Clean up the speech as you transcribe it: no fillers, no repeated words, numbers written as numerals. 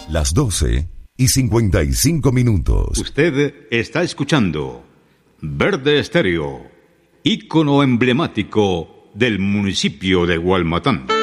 Las 12:55. Usted está escuchando Verde Estéreo, ícono emblemático del municipio de Gualmatán.